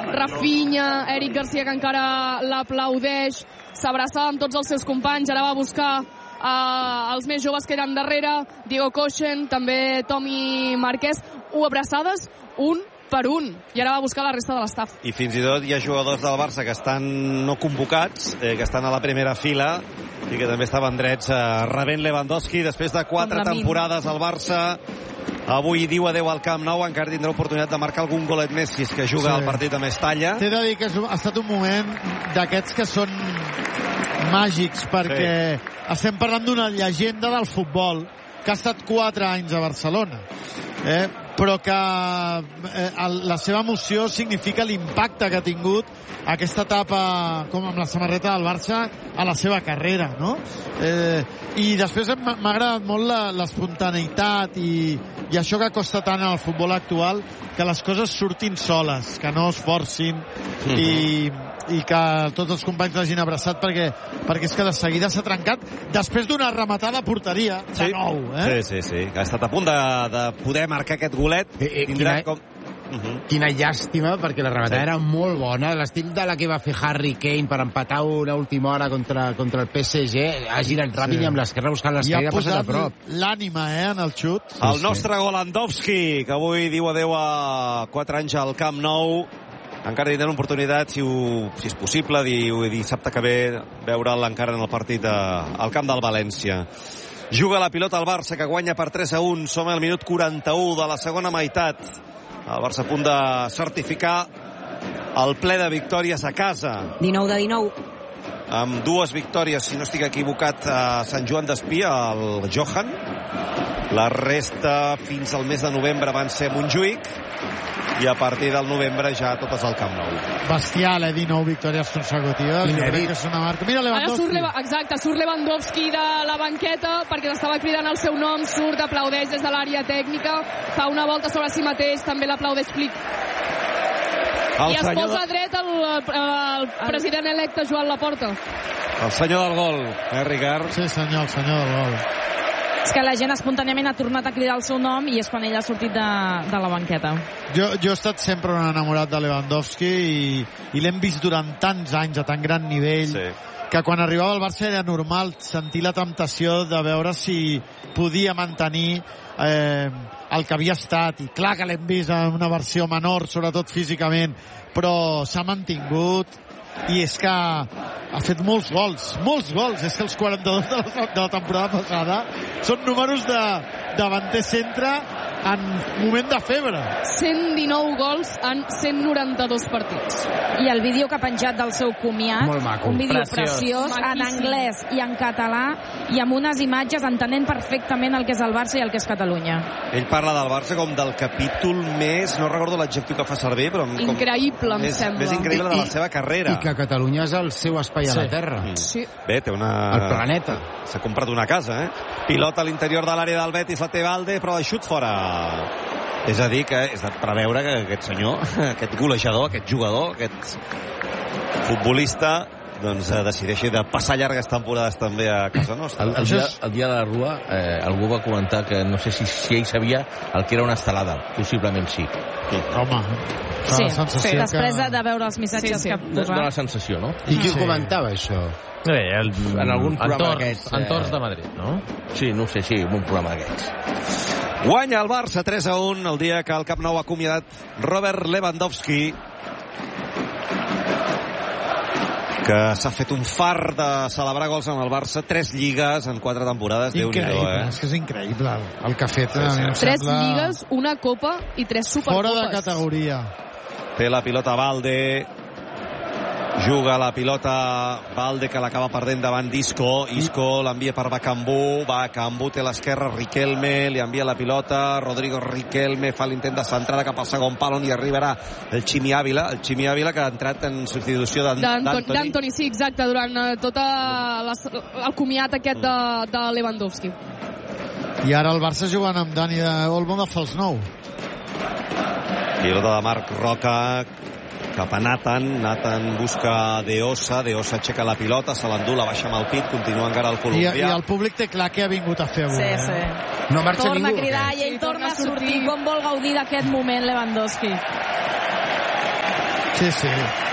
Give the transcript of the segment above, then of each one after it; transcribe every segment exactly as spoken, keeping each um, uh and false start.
Rafinha, Eric Garcia, que encara l'aplaudeix, s'abraçava amb tots els seus companys, ara va a buscar uh, els més joves que eren darrere, Diego Kochen, també Tomi Marquès, u abraçades, un per un, i ara va a buscar la resta de l'estaf. I fins i tot hi ha jugadors del Barça que estan no convocats, eh, que estan a la primera fila i que també estaven drets eh, rebent Lewandowski després de quatre temporades al Barça. Avui diu adeu al Camp Nou, encara tindrà oportunitat de marcar algun golet més si és que juga sí. el partit de més talla. T'he de dir que ha estat un moment d'aquests que són màgics, perquè sí. estem parlant d'una llegenda del futbol que ha estat quatre anys a Barcelona, eh? però que eh, la seva emoció significa l'impacte que ha tingut aquesta etapa com amb la samarreta del Barça a la seva carrera, no? Eh, i després m'ha agradat molt l'espontaneïtat i, i això que costa tant en el futbol actual, que les coses surtin soles, que no es forcin mm-hmm. i, i que tots els companys l'hagin abraçat, perquè, perquè és que de seguida s'ha trencat després d'una rematada a porteria de sí. nou, eh? Sí, sí, sí, ha estat a punt de, de poder marcar aquest golet. Eh, eh, Tindrà quina, com... uh-huh. quina llàstima, perquè la rematada sí. era molt bona, l'estil de la que va fer Harry Kane per empatar una última hora contra, contra el P S G, ha girat ràpid sí. i amb l'esquerra buscant l'esquerra ha passat a prop. L'ànima, eh, en el xut. Sí, el nostre sí. Golandowski, que avui diu adeu a quatre anys al Camp Nou. Encara tindran oportunitat, si, ho, si és possible, di, dissabte que ve, veure'l encara en el partit a, al camp del València. Juga la pilota al Barça, que guanya per tres a un. Som al minut quaranta-u de la segona meitat. El Barça a punt de certificar el ple de victòries a casa. dinou de dinou. Amb dues victòries, si no estic equivocat, a Sant Joan d'Espí, al Johan. La resta, fins al mes de novembre, van ser a Montjuïc. I a partir del novembre ja totes al Camp Nou. Bestial, eh? dinou victòries consecutives. Jo crec que és una marca. Mira Lewandowski. Ara surt, exacte, surt Lewandowski de la banqueta perquè l'estava cridant el seu nom, surt, aplaudeix des de l'àrea tècnica, fa una volta sobre si mateix, també l'aplaudeix Flick. El I es senyor... posa dret el, el, el president electe Joan Laporta. El senyor del gol, eh, Ricard? Sí, senyor, el senyor del gol. És que la gent espontàniament ha tornat a cridar el seu nom i és quan ell ha sortit de, de la banqueta. Jo, jo he estat sempre un enamorat de Lewandowski i, i l'hem vist durant tants anys a tan gran nivell sí. que quan arribava al Barça era normal sentir la temptació de veure si podia mantenir eh, el que havia estat, i clar que l'hem vist en una versió menor, sobretot físicament, però s'ha mantingut i és que ha fet molts gols, molts gols. És que els quaranta-dos de la, de la temporada passada són números de davanter centre en moment de febre. cent dinou gols en cent noranta-dos partits. I el vídeo que ha penjat del seu comiat, un vídeo preciós, preciós en anglès i en català, i amb unes imatges entenent perfectament el que és el Barça i el que és Catalunya. Ell parla del Barça com del capítol més, no recordo l'adjectiu que fa servir, però com increïble, em més, sembla. Més increïble de la seva carrera. I que Catalunya és el seu espai sí. a la Terra. Mm. Sí. Bé, té una... El planeta. S'ha comprat una casa, eh? Pilota a l'interior de l'àrea del Betis, la té Valde, però el xut fora. És a dir, que és de preveure que aquest senyor, aquest golejador, aquest jugador, aquest futbolista, doncs decideixi de passar llargues temporades també a casa nostra. El, el, dia, el dia de la Rua, eh, algú va comentar que no sé si, si ell sabia el que era una estelada. Possiblement sí. Sí. Home, sí, sí. Després de, de veure els missatges sí, sí. que posa. Dóna la sensació, no? I qui sí. comentava això? Bé, el, en algun programa d'aquests. Entorns de Madrid, no? Sí, no sé, sí, en un programa d'aquests. Guanya el Barça tres a un el dia que el Camp Nou ha acomiadat Robert Lewandowski, que s'ha fet un far de celebrar gols en el Barça, tres lligues en quatre temporades. Increïble, eh? és que és increïble el que ha fet. Sí, sí. Tres sembla... lligues, una copa i tres supercopes. Fora de categoria. Té la pilota Valde, juga la pilota Valde, que l'acaba perdent davant d'Isco. Isco l'envia per Bakambu, Bakambu té l'esquerra, Riquelme li envia la pilota, Rodrigo Riquelme fa l'intent de centrada cap al segon pal on hi arribarà el Ximi Ávila, el Ximi Ávila que ha entrat en substitució d'Antoni. D'Antoni, sí, exacte, durant tot el comiat aquest de, de Lewandowski. I ara el Barça jugant amb Dani Olmo de fals nou. Pilota de Marc Roca cap a Nathan, Nathan busca De Osa, De Osa aixeca la pilota, se l'endú, la baixa amb el pit, continua encara el colombià. I, I el públic té clar què ha vingut a fer avui. Sí, sí. Eh? No marxa torna ningú. A cridar i ell sí, torna a sortir. Com vol gaudir d'aquest moment Lewandowski. Sí, sí.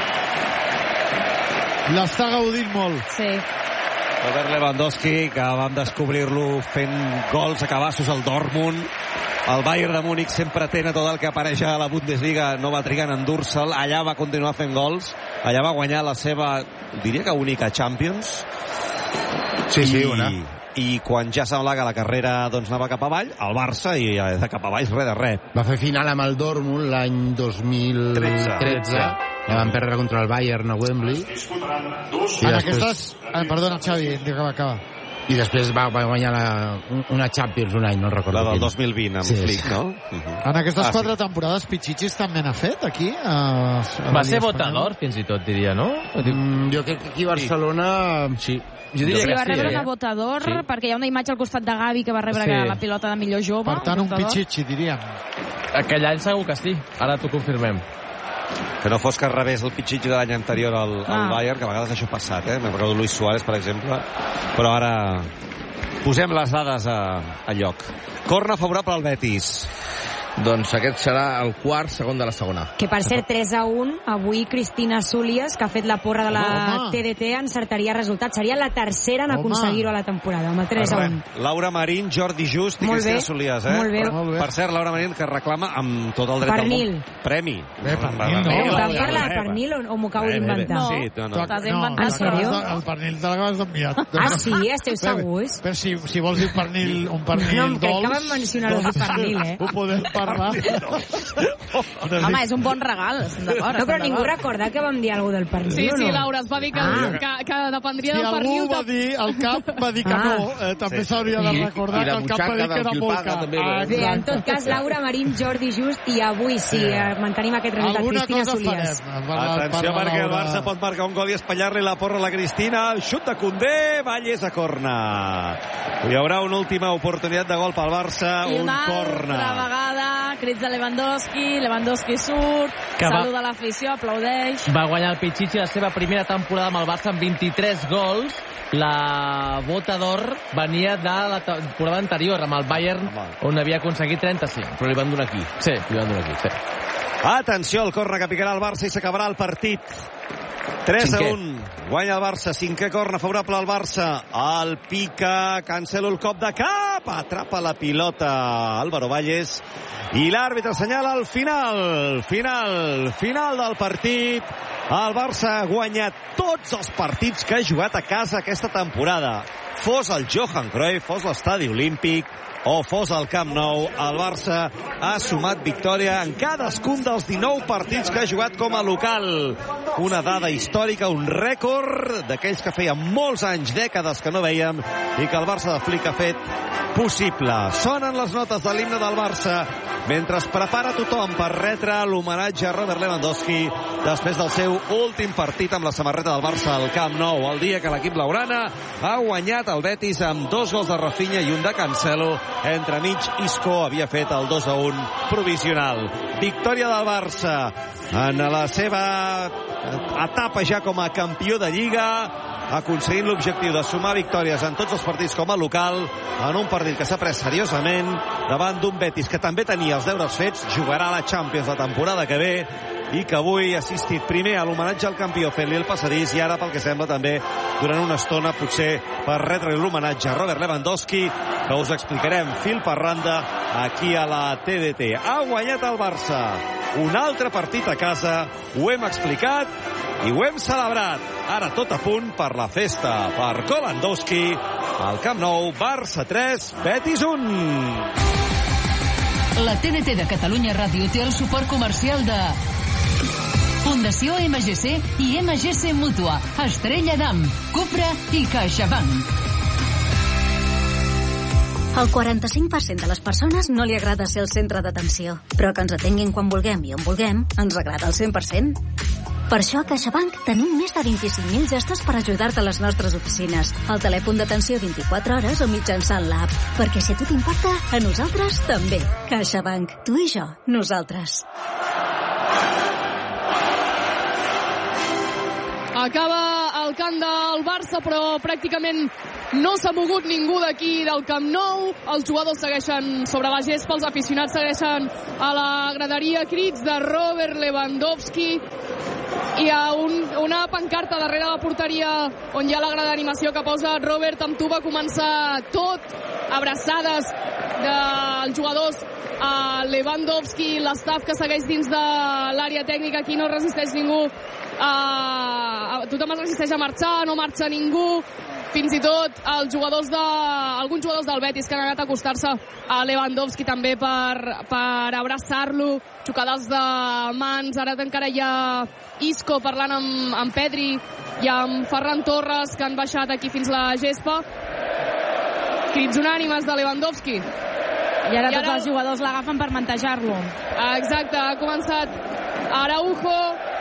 L'està gaudint molt. Sí. Robert Lewandowski, que vam descobrir-lo fent gols a cabassos al Dortmund. El Bayern de Múnich sempre té a tot el que apareix a la Bundesliga, no va trigar en endur-se'l, allà va continuar fent gols, allà va guanyar la seva, diria que única Champions. Sí, sí, I, una. I quan ja semblava que la carrera doncs, anava cap avall, el Barça, i de cap avall res de res. Va fer final amb el Dortmund l'any dos mil tretze. La van perdre contra el Bayern a Wembley. I en després... aquestes... Eh, perdona, Xavi, acaba, acaba. I després va, va guanyar la, una Champions un any, no recordo. La del quin. dos mil vint, amb sí, Flick, no? Uh-huh. En aquestes ah, quatre sí. temporades, Pichichis també n'ha fet, aquí? A, a va ser votador, fins i tot, diria, no? Mm, jo crec que aquí a Barcelona... Sí. Jo diria sí, que va rebre sí, una votador, sí. perquè hi ha una imatge al costat de Gavi que va rebre sí. la pilota de millor jove. Per tant, un Pichichi, diríem. Aquell any segur que sí, ara t'ho confirmem. Que no fos que rebés el Pichichi de l'any anterior al, ah. al Bayern, que a vegades això ha passat, eh? Me'n recordo Luis Suárez, per exemple. Però ara posem les dades a, a lloc. Corna favorable al Betis. Doncs aquest serà el quart segon de la segona. Que per ser tres a un, avui Cristina Súlies, que ha fet la porra de la home, T D T, encertaria resultat. Seria la tercera en aconseguir-ho a la temporada, amb el tres a un. Laura Marín, Jordi Just i molt Cristina bé, Súlies, eh? Molt bé. Per, per cert, Laura Marín, que reclama amb tot el dret pernil. del món. Premi. Bé, pernil, no. no. Vam parlar de pernil o, o m'ho acabo d'inventar? No, sí, no, no. T'has inventat. En sèrio? El pernil te l'acabes d'enviar. Ah, sí? Esteu segurs? Però si, si vols dir pernil, un pernil no, dolç... No, que vam mencionar el pernil, eh? Ho podem parlar. Home, és un bon regal. No, però ningú recorda que vam dir alguna del pernil, sí, o no? Sí, Laura, es va dir que, ah. que, que dependria si del pernil. Si algú va dir, el cap va dir que ah. no, eh, també s'hauria de recordar que el cap va dir que era molt car. Ah, bé, en tot cas, Laura Marín, Jordi Just, i avui, si sí, mantenim aquest resultat, alguna Cristina Súlies. Atenció, perquè el Barça pot marcar un gol i espatllar-li la porra a la Cristina. Xut de Condé, Valles a corna. Hi haurà una última oportunitat de gol pel Barça, I un corna. I una altra vegada, crits de Lewandowski, Lewandowski surt, que saluda va... l'afició, aplaudeix. Va guanyar el Pichichi la seva primera temporada amb el Barça amb vint-i-tres gols. La bota d'or venia de la temporada anterior amb el Bayern, on havia aconseguit trenta-cinc. Però li van donar aquí. Sí. Li van donar aquí, sí. Atenció, el corna que picarà el Barça i s'acabarà el partit. tres a un. Guanya el Barça. Cinquè corna favorable al Barça. El pica. Cancelo el cop de cap. Atrapa la pilota Álvaro Valles. I l'àrbitre assenyala el final. Final. Final del partit. El Barça ha guanyat tots els partits que ha jugat a casa aquesta temporada. Fos el Johan Cruyff, fos l'Estadi Olímpic o fos el Camp Nou, el Barça ha sumat victòria en cadascun dels dinou partits que ha jugat com a local. Una dada històrica, un rècord d'aquells que feia molts anys, dècades que no veiem, i que el Barça de Flick ha fet possible. Sonen les notes de l'himne del Barça mentre es prepara tothom per retre l'homenatge a Robert Lewandowski després del seu últim partit amb la samarreta del Barça al Camp Nou, el dia que l'equip blaugrana ha guanyat el Betis amb dos gols de Rafinha i un de Cancelo. Entremig, Isco havia fet el dos a un provisional. Victòria del Barça en la seva etapa ja com a campió de Lliga, aconseguint l'objectiu de sumar victòries en tots els partits com a local, en un partit que s'ha pres seriosament davant d'un Betis que també tenia els deures fets, jugarà a la Champions la temporada que ve i que avui ha assistit primer a l'homenatge al campió fent-li el passadís i ara, pel que sembla, també durant una estona potser per retre l'homenatge a Robert Lewandowski, que us explicarem fil per randa aquí a la T D T. Ha guanyat el Barça un altre partit a casa, ho hem explicat i ho hem celebrat. Ara tot a punt per la festa per Lewandowski al Camp Nou. Barça tres, Betis un. La T D T de Catalunya Ràdio té el suport comercial de Fundació M G C i M G C Mútua, Estrella d'Am, Cupra i CaixaBank. El quaranta-cinc per cent de les persones no li agrada ser el centre d'atenció, però que ens atenguin quan vulguem i on vulguem ens agrada al cent per cent. Per això a CaixaBank tenim més de vint-i-cinc mil gestos per ajudar-te a les nostres oficines, al telèfon d'atenció vint-i-quatre hores o mitjançant l'app. Perquè si a tu t'importa, a nosaltres també. CaixaBank, tu i jo, nosaltres. Acaba el camp del Barça, però pràcticament no s'ha mogut ningú d'aquí del Camp Nou. Els jugadors segueixen sobre la gespa, els aficionats segueixen a la graderia. Crits de Robert Lewandowski, hi ha un, una pancarta darrere la porteria on hi ha la grada d'animació que posa Robert amb tu. Va començar tot, abraçades dels jugadors a Lewandowski, l'estaf que segueix dins de l'àrea tècnica. Aquí no resisteix ningú, a... tothom es resisteix a marxar, no marxa ningú, fins i tot els jugadors de... alguns jugadors del Betis que han anat a acostar-se a Lewandowski també per, per abraçar-lo, xocades de mans. Ara encara hi ha Isco parlant amb, amb Pedri i amb Ferran Torres, que han baixat aquí fins la gespa. Crits unànimes de Lewandowski. I ara, I ara tots els jugadors l'agafen per mantejar-lo. Exacte, ha començat Araujo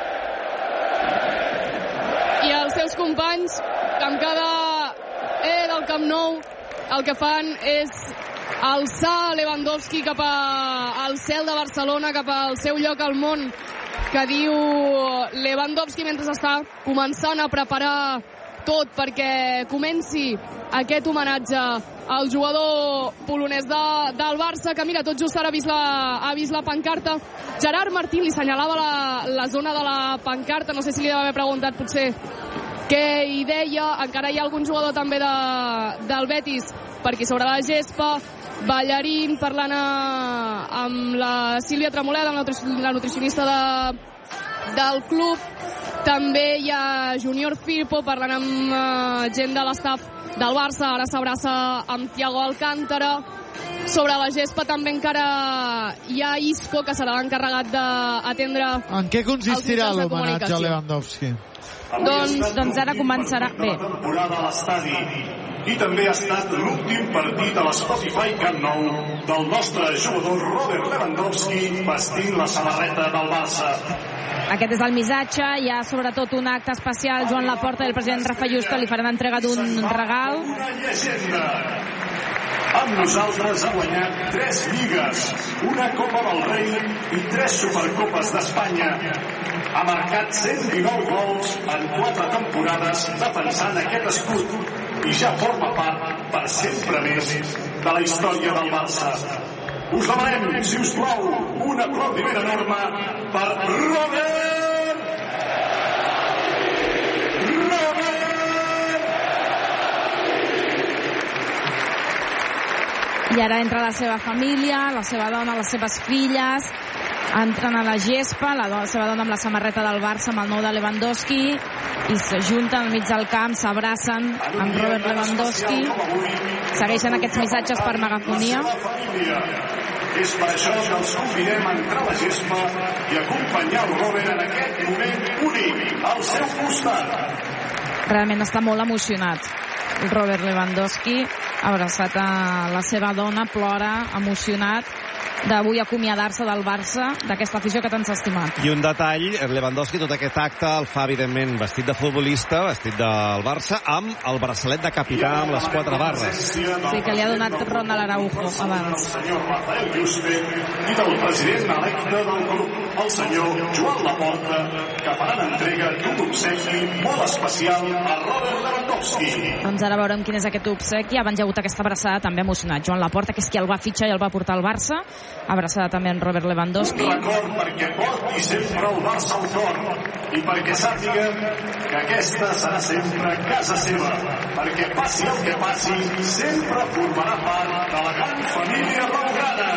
i els seus companys, que amb cada E del Camp Nou el que fan és alçar Lewandowski cap a, al cel de Barcelona, cap al seu lloc al món, que diu Lewandowski, mentre està començant a preparar tot perquè comenci aquest homenatge al jugador polonès de, del Barça, que mira, tot just ara ha vist la, ha vist la pancarta. Gerard Martín li senyalava la, la zona de la pancarta, no sé si li deu haver preguntat potser què hi deia. Encara hi ha algun jugador també de, del Betis per aquí sobre la gespa, Ballarín parlant a, amb la Sílvia Tremoleda, amb la, la nutricionista de, del club. També hi ha Junior Firpo parlant amb uh, gent de l'estaf del Barça. Ara s'abraça amb Thiago Alcántara. Sobre la gespa també encara hi ha Isco, que serà l'encarregat d'atendre. En què consistirà l'homenatge a Lewandowski? Doncs, doncs ara començarà bé. Temporada a l'estadi. I també ha estat l'últim partit a l'Spotify Camp Nou del nostre jugador Robert Lewandowski vestint la samarreta del Barça. Aquest és el missatge. Hi ha sobretot un acte especial. Joan Laporta i el president Rafa Justa li faran entrega d'un regal. Una llegenda. Amb nosaltres ha guanyat tres lligues, una Copa del Rei i tres Supercopes d'Espanya. Ha marcat cent dinou gols en quatre temporades defensant aquest escut i ja forma part per sempre més de la història del Barça. Us demanem, si us plau, un aplaudiment enorme per Robert! Robert! I ara entra la seva família, la seva dona, les seves filles, entren a la gespa, la, dona, la seva dona amb la samarreta del Barça, amb el nou de Lewandowski, i s'ajunten al mig del camp, s'abracen amb Robert Lewandowski, segueixen aquests missatges per megafonia. És per això que els convidem a entrar a la gespa i acompanyar el Robert en aquest moment únic al seu costat. Realment està molt emocionat Robert Lewandowski, abraçat a la seva dona, plora, emocionat d'avui acomiadar-se del Barça, d'aquesta afició que tant s'ha estimat. I un detall, Lewandowski tot aquest acte el fa evidentment vestit de futbolista, vestit del Barça, amb el braçalet de capità amb les quatre barres. Sí, que li ha donat Ronald Araujo abans. El senyor Rafael Yuste i del president electe del grup, el senyor Joan Laporta, que faran entrega d'un obsequi molt especial a Robert Lewandowski. Doncs ara veurem quin és aquest obsequi. Abans hi ha hagut aquesta abraçada també emocionat. Joan Laporta, que és qui el va fitxar i el va portar al Barça, abraçada també en Robert Lewandowski. Un record perquè porti sempre el Barça al cor i perquè sàpiga que aquesta serà sempre casa seva, perquè passi el que passi sempre formarà part de la gran família blaugrana.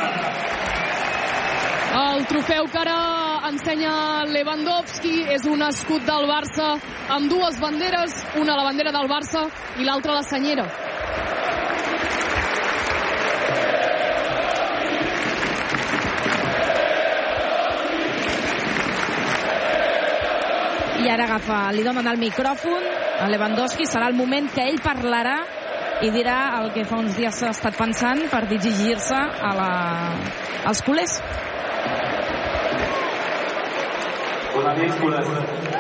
El trofeu que ara ensenya Lewandowski és un escut del Barça amb dues banderes, una la bandera del Barça i l'altra la senyera. I ara agafa, li donen el micròfon a Lewandowski, serà el moment que ell parlarà i dirà el que fa uns dies s'ha estat pensant per dirigir-se a la... als culers. Bona nit, culers.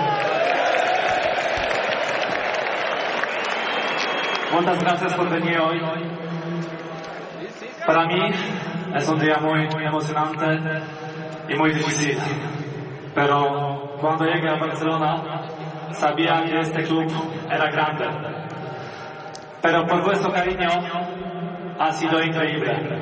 Muchas gracias por venir hoy. Para mí es un día muy, muy emocionante y muy difícil. Pero cuando llegué a Barcelona sabía que este club era grande. Pero por vuestro cariño ha sido increíble.